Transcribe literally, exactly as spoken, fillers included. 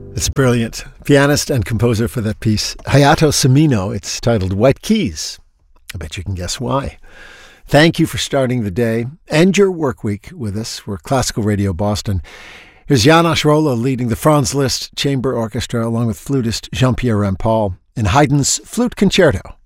It's brilliant. Pianist and composer for that piece, Hayato Samino. It's titled White Keys. I bet you can guess why. Thank you for starting the day and your work week with us. We're Classical Radio Boston. Here's János Róla leading the Franz Liszt Chamber Orchestra along with flutist Jean-Pierre Rampal in Haydn's Flute Concerto.